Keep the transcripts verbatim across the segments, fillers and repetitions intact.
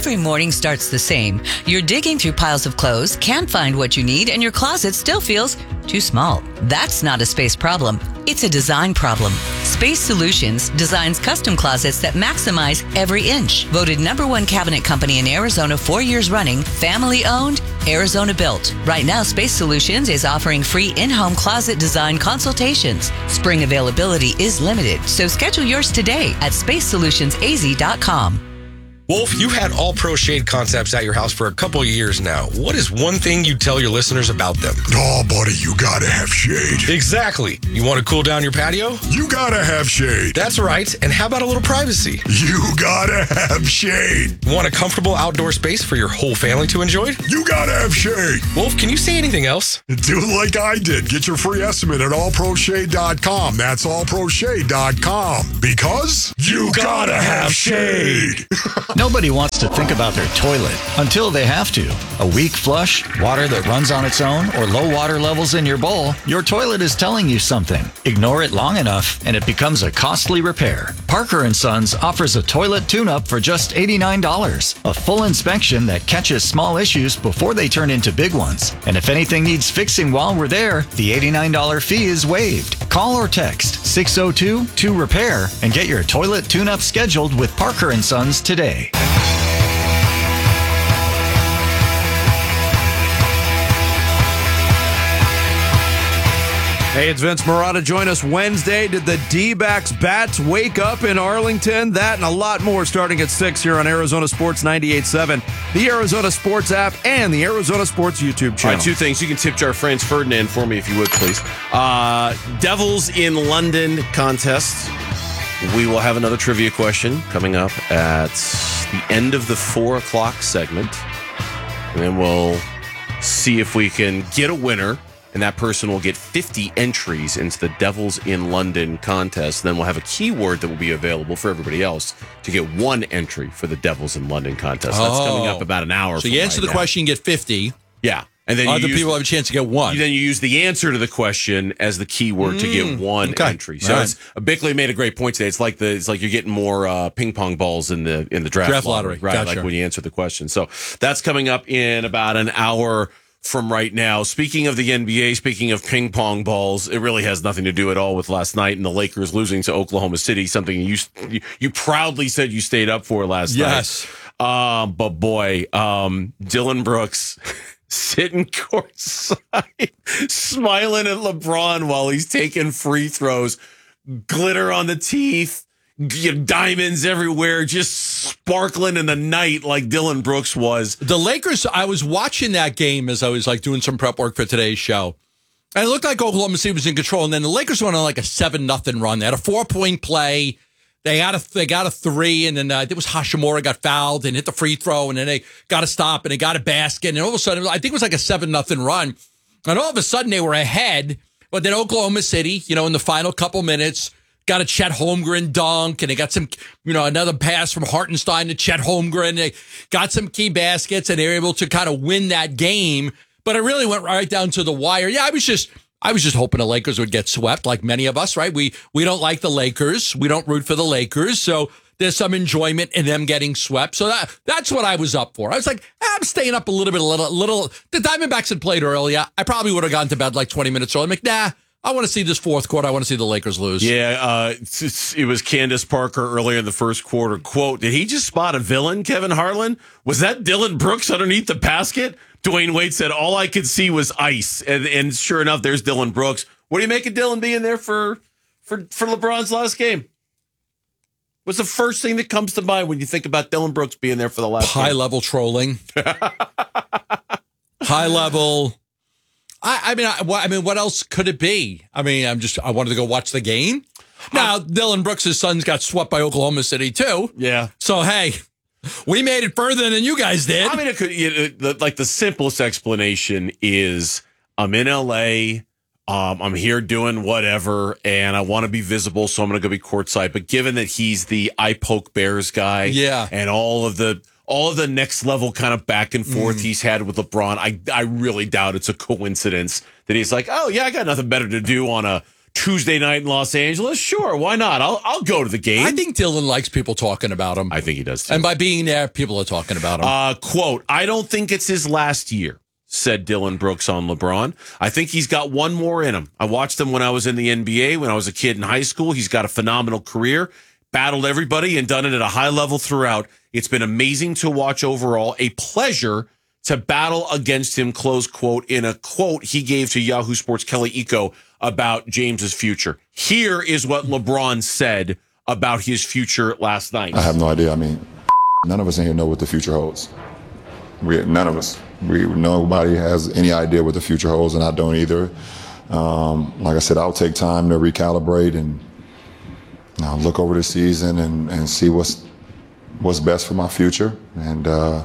every morning starts the same. You're digging through piles of clothes, can't find what you need, and your closet still feels too small. That's not a space problem. It's a design problem. Space Solutions designs custom closets that maximize every inch. Voted number one cabinet company in Arizona four years running, family owned, Arizona built. Right now, Space Solutions is offering free in-home closet design consultations. Spring availability is limited, so schedule yours today at space solutions a z dot com. Wolf, you've had All Pro Shade Concepts at your house for a couple of years now. What is one thing you tell your listeners about them? Oh, buddy, you gotta have shade. Exactly. You want to cool down your patio? You gotta have shade. That's right. And how about a little privacy? You gotta have shade. Want a comfortable outdoor space for your whole family to enjoy? You gotta have shade. Wolf, can you say anything else? Do like I did. Get your free estimate at all pro shade dot com. That's all pro shade dot com. Because you gotta have shade. Nobody wants to think about their toilet until they have to. A weak flush, water that runs on its own, or low water levels in your bowl, your toilet is telling you something. Ignore it long enough, and it becomes a costly repair. Parker and Sons offers a toilet tune-up for just eighty-nine dollars. A full inspection that catches small issues before they turn into big ones. And if anything needs fixing while we're there, the eighty-nine dollars fee is waived. Call or text six oh two two repair and get your toilet tune-up scheduled with Parker and Sons today. Hey, it's Vince Marotta. Join us Wednesday. Did the D-backs Bats wake up in Arlington? That and a lot more starting at six here on Arizona Sports ninety-eight point seven, the Arizona Sports app, and the Arizona Sports YouTube channel. All right, two things. You can tip jar Franz Ferdinand for me if you would, please. Uh, Devils in London contest. We will have another trivia question coming up at the end of the four o'clock segment. And then we'll see if we can get a winner. And that person will get fifty entries into the Devils in London contest. Then we'll have a keyword that will be available for everybody else to get one entry for the Devils in London contest. That's oh. coming up about an hour. So you answer right the now. question, you get fifty. Yeah. And then other you use, people have a chance to get one. Then you use the answer to the question as the keyword mm, to get one okay. entry. So right. it's, Bickley made a great point today. It's like the it's like you're getting more uh, ping pong balls in the in the draft, draft lottery, lottery, right? Gotcha. Like when you answer the question. So that's coming up in about an hour from right now. Speaking of the N B A, speaking of ping pong balls, it really has nothing to do at all with last night and the Lakers losing to Oklahoma City, something you you, you proudly said you stayed up for last yes. night. Yes. Um, but boy, um, Dylan Brooks sitting courtside, smiling at LeBron while he's taking free throws, glitter on the teeth, diamonds everywhere, just sparkling in the night like Dylan Brooks was. The Lakers, I was watching that game as I was like doing some prep work for today's show. And it looked like Oklahoma City was in control. And then the Lakers went on like a seven nothing run. They had a four-point play. They got a, they got a three, and then uh, it was Hashimura got fouled and hit the free throw, and then they got a stop, and they got a basket. And all of a sudden, I think it was like a seven nothing run. And all of a sudden, they were ahead. But then Oklahoma City, you know, in the final couple minutes, got a Chet Holmgren dunk, and they got some, you know, another pass from Hartenstein to Chet Holmgren. They got some key baskets, and they were able to kind of win that game. But it really went right down to the wire. Yeah, I was just, I was just hoping the Lakers would get swept, like many of us, right? We we don't like the Lakers. We don't root for the Lakers. So there's some enjoyment in them getting swept. So that that's what I was up for. I was like, I'm staying up a little bit, a little, little. The Diamondbacks had played earlier. I probably would have gone to bed like twenty minutes early. I'm like, nah. I want to see this fourth quarter. I want to see the Lakers lose. Yeah, uh, it was Candace Parker earlier in the first quarter. Quote, did he just spot a villain, Kevin Harlan? Was that Dylan Brooks underneath the basket? Dwayne Wade said, all I could see was ice. And, and sure enough, there's Dylan Brooks. What do you make of Dylan being there for, for, for LeBron's last game? What's the first thing that comes to mind when you think about Dylan Brooks being there for the last High game? level trolling. High level. I, I mean, I, I mean, what else could it be? I mean, I'm just, I wanted to go watch the game. Now, Dylan Brooks' sons got swept by Oklahoma City, too. Yeah. So, hey, we made it further than you guys did. I mean, it could, it, it, like, the simplest explanation is I'm in L A, um, I'm here doing whatever, and I want to be visible, so I'm going to go be courtside. But given that he's the I poke bears guy, yeah, and all of the all of the next level kind of back and forth mm. he's had with LeBron, I I really doubt it's a coincidence that he's like, oh yeah, I got nothing better to do on a Tuesday night in Los Angeles, sure, why not? I'll I'll go to the game. I think Dylan likes people talking about him. I think he does too. And by being there, people are talking about him. Uh, quote, I don't think it's his last year, said Dylan Brooks on LeBron. I think he's got one more in him. I watched him when I was in the N B A, when I was a kid in high school. He's got a phenomenal career, battled everybody and done it at a high level throughout. It's been amazing to watch overall. A pleasure to battle against him, close quote, in a quote he gave to Yahoo Sports' Kelly Iko about James's future. Here is what LeBron said about his future last night. I have no idea. I mean, none of us in here know what the future holds. We, none of us. We, nobody has any idea what the future holds, and I don't either. Um, like I said, I'll take time to recalibrate and you know, look over the season and, and see what's what's best for my future. And uh,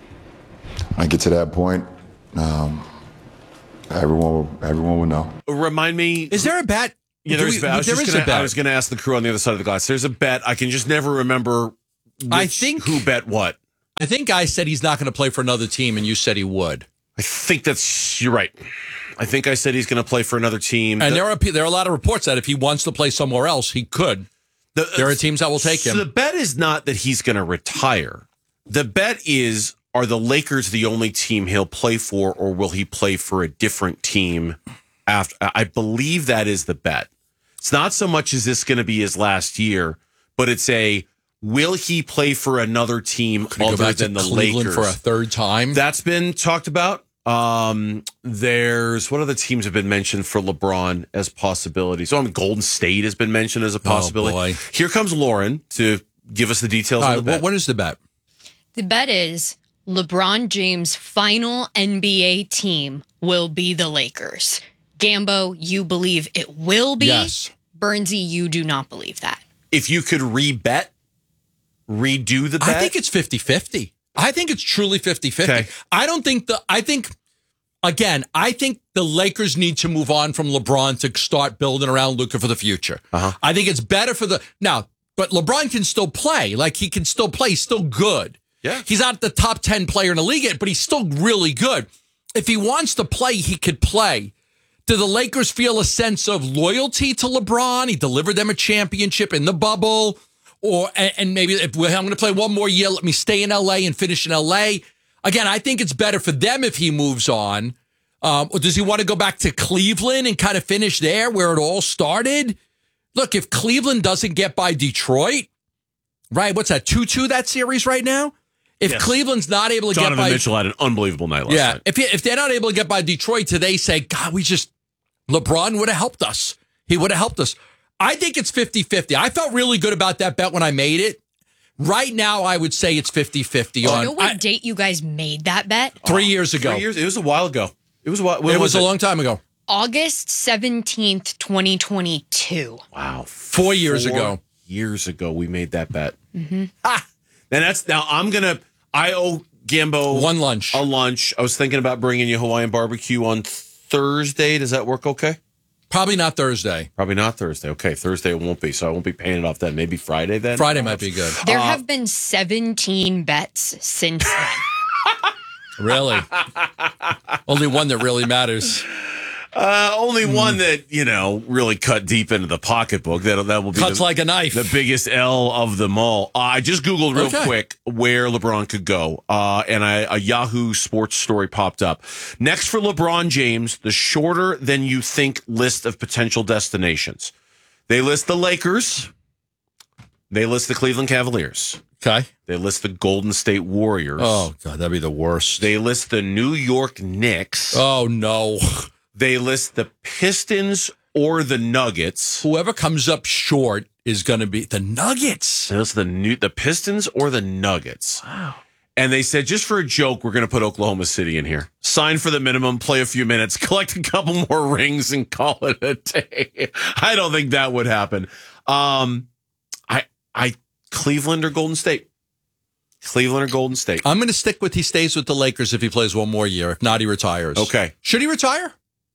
when I get to that point, um, everyone will, everyone will know. Remind me. Is there a bet? Yeah, there's we, a bet. I was, there just is gonna, a bet. I was going to ask the crew on the other side of the glass. There's a bet. I can just never remember which, I think who bet what. I think I said he's not going to play for another team, and you said he would. I think that's, you're right. I think I said he's going to play for another team. And the, there are there are a lot of reports that if he wants to play somewhere else, he could. the, There are teams that will take so him. the bet is not that he's going to retire. The bet is, are the Lakers the only team he'll play for, or will he play for a different team after? I believe that is the bet. It's not so much as this going to be his last year, but it's a, will he play for another team Could he go other back to than the Cleveland Lakers for a third time? That's been talked about. Um, there's what other teams have been mentioned for LeBron as possibilities. So I mean, Golden State has been mentioned as a possibility. boy. Here comes Lauren to give us the details All of right, the what, bet. what is the bet? The bet is LeBron James' final N B A team will be the Lakers. Gambo, you believe it will be? Yes. Bernsey, you do not believe that. If you could re-bet, redo the bet. I think it's fifty-fifty. I think it's truly fifty-fifty. Okay. I don't think the, I think, again, I think the Lakers need to move on from LeBron to start building around Luka for the future. Uh-huh. I think it's better for the, now, but LeBron can still play. Like, he can still play. He's still good. Yeah. He's not the top ten player in the league yet, but he's still really good. If he wants to play, he could play. Do the Lakers feel a sense of loyalty to LeBron? He delivered them a championship in the bubble. Or and, and maybe if we're, I'm going to play one more year, let me stay in L A and finish in L A. Again, I think it's better for them if he moves on. Um, or does he want to go back to Cleveland and kind of finish there where it all started? Look, if Cleveland doesn't get by Detroit, right? What's that, two two that series right now? If Yes. Cleveland's not able to Donovan get by... Mitchell had an unbelievable night last yeah, night. if, if they're not able to get by Detroit, do they say, God, we just... LeBron would have helped us. He would have helped us. I think it's fifty-fifty. I felt really good about that bet when I made it. Right now, I would say it's fifty-fifty. Do you on know what I- date you guys made that bet? three years ago. Three years. It was a while ago. It was a while. when It was a it? long time ago. August seventeenth, twenty twenty-two. Wow. Four years Four ago. Years ago, we made that bet. Mm-hmm. Ah, and that's now. I'm gonna. I owe Gambo One lunch. A lunch. I was thinking about bringing you Hawaiian barbecue on Thursday. Does that work? Okay. Probably not Thursday. Probably not Thursday. Okay, Thursday it won't be, so I won't be paying it off then. Maybe Friday then. Friday might be good. There have been seventeen bets since then. Really? Only one that really matters. Uh, only one that you know really cut deep into the pocketbook. That that will be Cuts the, like a knife. the biggest L of them all. Uh, I just googled real Okay. quick where LeBron could go, uh, and I, a Yahoo Sports story popped up. Next for LeBron James, the shorter than you think list of potential destinations. They list the Lakers. They list the Cleveland Cavaliers. Okay. They list the Golden State Warriors. Oh, God, that'd be the worst. They list the New York Knicks. Oh, no. They list the Pistons or the Nuggets. Whoever comes up short is going to be the Nuggets. They list the new the Pistons or the Nuggets. Wow. And they said, just for a joke, we're going to put Oklahoma City in here. Sign for the minimum, play a few minutes, collect a couple more rings, and call it a day. I don't think that would happen. Um, I, I, Cleveland or Golden State? Cleveland or Golden State? I'm going to stick with he stays with the Lakers if he plays one more year. If not, he retires. Okay. Should he retire?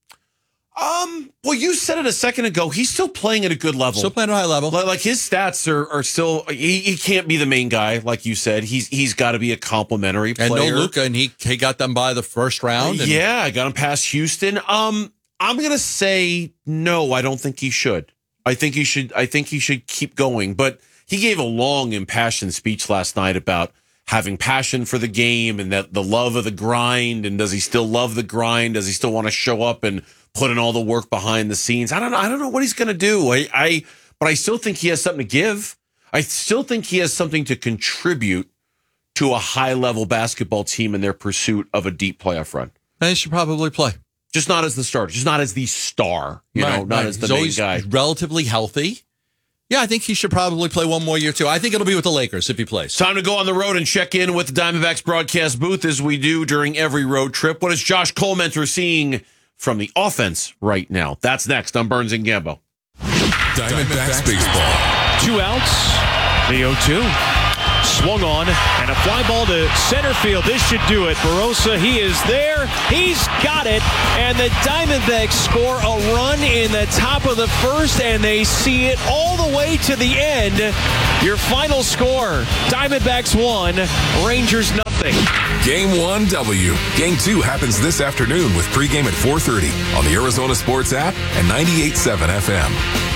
Um. Well, you said it a second ago. He's still playing at a good level. Still playing at a high level. Like, like his stats are, are still. He, he can't be the main guy, like you said. He's he's got to be a complimentary player. And no Luka, and he he got them by the first round. And Yeah, I got him past Houston. Um, I'm going to say no, I don't think he should. I think he should I think he should keep going, but he gave a long impassioned speech last night about having passion for the game and that the love of the grind, and does he still love the grind? Does he still want to show up and put in all the work behind the scenes? I don't know. I don't know what he's going to do. I, I but I still think he has something to give. I still think he has something to contribute to a high-level basketball team in their pursuit of a deep playoff run. And he should probably play. Just not as the starter, just not as the star, you right, know, not right. as the He's main always guy. Relatively healthy. Yeah, I think he should probably play one more year, too. I think it'll be with the Lakers if he plays. Time to go on the road and check in with the Diamondbacks broadcast booth as we do during every road trip. What is Josh Colmenter seeing from the offense right now? That's next on Burns and Gambo. Diamondbacks baseball. Two outs. The oh two. Swung on, and a fly ball to center field. This should do it. Barossa, he is there. He's got it. And the Diamondbacks score a run in the top of the first, and they see it all the way to the end. Your final score, Diamondbacks one, Rangers nothing. Game one W. Game two happens this afternoon with pregame at four thirty on the Arizona Sports app and ninety-eight point seven F M.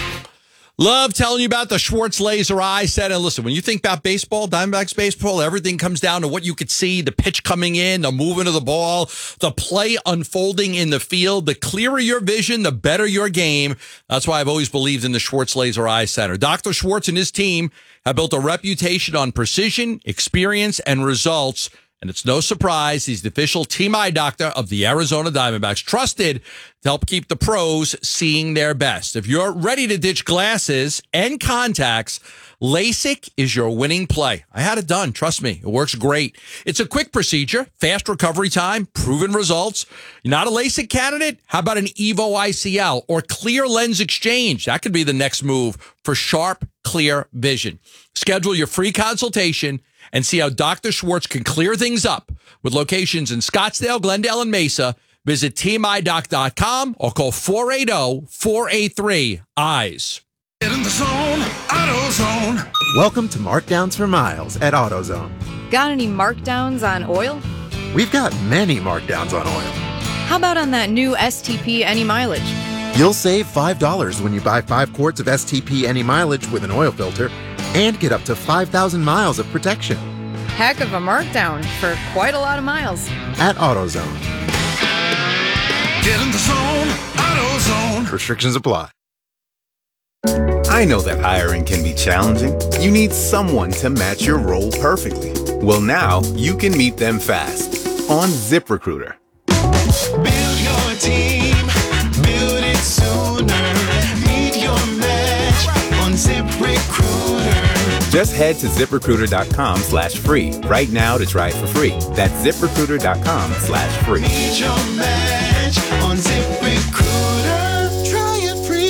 Love telling you about the Schwartz Laser Eye Set. And listen, when you think about baseball, Diamondbacks baseball, everything comes down to what you could see, the pitch coming in, the movement of the ball, the play unfolding in the field. The clearer your vision, the better your game. That's why I've always believed in the Schwartz Laser Eye Center. Doctor Schwartz and his team have built a reputation on precision, experience, and results. And it's no surprise he's the official team eye doctor of the Arizona Diamondbacks, trusted to help keep the pros seeing their best. If you're ready to ditch glasses and contacts, LASIK is your winning play. I had it done. Trust me, it works great. It's a quick procedure, fast recovery time, proven results. You're not a LASIK candidate? How about an Evo I C L or clear lens exchange? That could be the next move for sharp, clear vision. Schedule your free consultation and see how Doctor Schwartz can clear things up. With locations in Scottsdale, Glendale, and Mesa, visit team eye doc dot com or call four eight zero, four eight three, eyes. Get in the zone, AutoZone. Welcome to Markdowns for Miles at AutoZone. Got any markdowns on oil? We've got many markdowns on oil. How about on that new S T P Any Mileage? You'll save five dollars when you buy five quarts of S T P Any Mileage with an oil filter and get up to five thousand miles of protection. Heck of a markdown for quite a lot of miles. At AutoZone. Get in the zone, AutoZone. Restrictions apply. I know that hiring can be challenging. You need someone to match your role perfectly. Well, now you can meet them fast on ZipRecruiter. Build your team, build it sooner. Meet your match on ZipRecruiter. Just head to ZipRecruiter.com slash free right now to try it for free. That's ZipRecruiter.com slash free. Meet your match on ZipRecruiter. Try it free.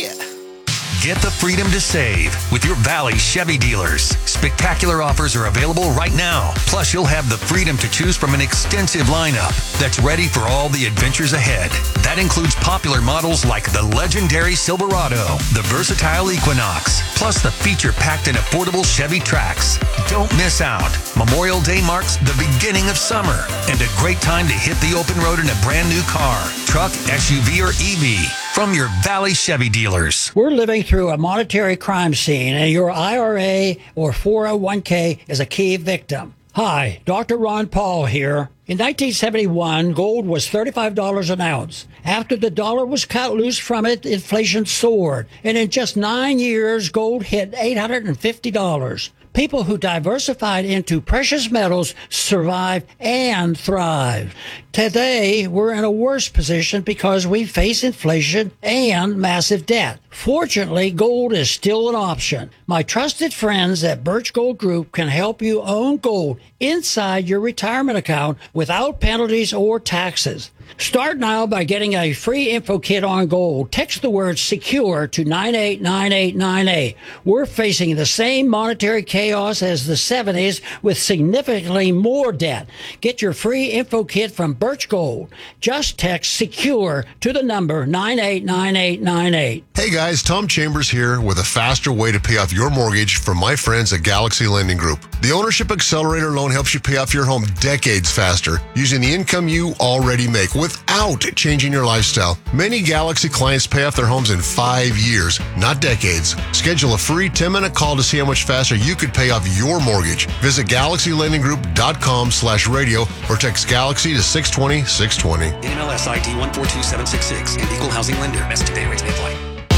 Get the freedom to save with your Valley Chevy dealers. Spectacular offers are available right now. Plus, you'll have the freedom to choose from an extensive lineup that's ready for all the adventures ahead. That includes popular models like the legendary Silverado, the versatile Equinox, plus the feature-packed and affordable Chevy Trax. Don't miss out. Memorial Day marks the beginning of summer and a great time to hit the open road in a brand new car, truck, S U V, or E V. From your Valley Chevy dealers. We're living through a monetary crime scene, and your I R A or four oh one k is a key victim. Hi, Doctor Ron Paul here. In nineteen seventy-one, gold was thirty-five dollars an ounce. After the dollar was cut loose from it, inflation soared. And in just nine years, gold hit eight hundred fifty dollars. People who diversified into precious metals survive and thrive. Today, we're in a worse position because we face inflation and massive debt. Fortunately, gold is still an option. My trusted friends at Birch Gold Group can help you own gold inside your retirement account without penalties or taxes. Start now by getting a free info kit on gold. Text the word SECURE to nine eight nine eight nine eight. We're facing the same monetary chaos as the seventies with significantly more debt. Get your free info kit from Birch Gold. Just text SECURE to the number nine eight nine eight nine eight. Hey guys, Tom Chambers here with a faster way to pay off your mortgage from my friends at Galaxy Lending Group. The Ownership Accelerator loan helps you pay off your home decades faster using the income you already make without without changing your lifestyle. Many Galaxy clients pay off their homes in five years, not decades. Schedule a free ten-minute call to see how much faster you could pay off your mortgage. Visit galaxy lending group dot com slash radio or text Galaxy to six twenty, six twenty. N M L S I D one four two seven six six and Equal Housing Lender. Message pay rates may apply.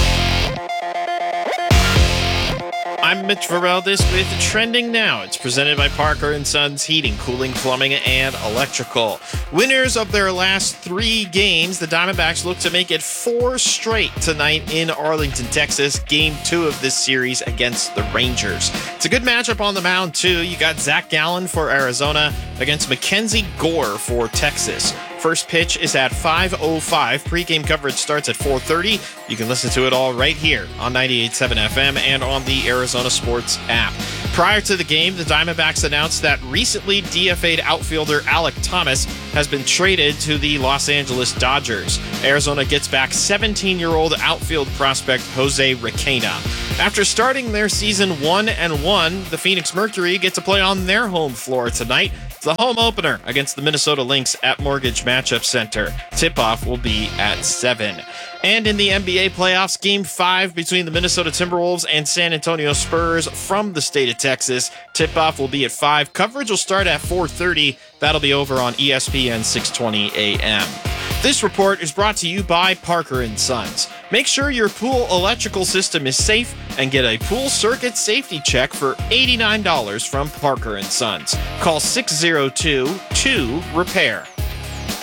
I'm Mitch Vareldes with Trending Now. It's presented by Parker and Sons Heating, Cooling, Plumbing, and Electrical. Winners of their last three games, the Diamondbacks look to make it four straight tonight in Arlington, Texas. Game two of this series against the Rangers. It's a good matchup on the mound, too. You got Zach Gallen for Arizona against Mackenzie Gore for Texas. First pitch is at five oh five. Pre-game coverage starts at four thirty. You can listen to it all right here on ninety-eight point seven F M and on the Arizona Sports app. Prior to the game, the Diamondbacks announced that recently D F A'd outfielder Alek Thomas has been traded to the Los Angeles Dodgers. Arizona gets back seventeen-year-old outfield prospect Jose Requena. After starting their season one and one, the Phoenix Mercury get to play on their home floor tonight. It's the home opener against the Minnesota Lynx at Mortgage Matchup Center. Tip-off will be at seven. And in the N B A playoffs, Game five between the Minnesota Timberwolves and San Antonio Spurs from the state of Texas. Tip-off will be at five. Coverage will start at four thirty. That'll be over on E S P N six twenty A M. This report is brought to you by Parker and Sons. Make sure your pool electrical system is safe and get a pool circuit safety check for eighty-nine dollars from Parker and Sons. Call six oh two, two, repair.